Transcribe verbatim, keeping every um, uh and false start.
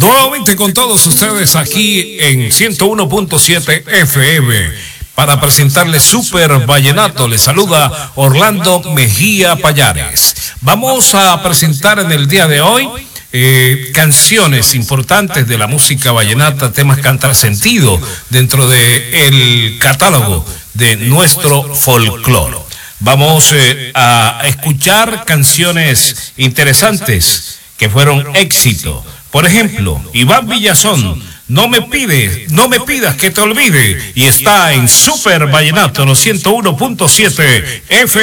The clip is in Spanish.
Nuevamente con todos ustedes aquí en ciento uno punto siete F M para presentarles Super Vallenato. Les saluda Orlando Mejía Payares. Vamos a presentar en el día de hoy eh, canciones importantes de la música vallenata, temas que han trascendido dentro del catálogo de nuestro folclore. Vamos eh, a escuchar canciones interesantes que fueron éxito. Por ejemplo, Iván Villazón, no me pides, no me pidas que te olvide, y está en Super Vallenato, los ciento uno punto siete F M.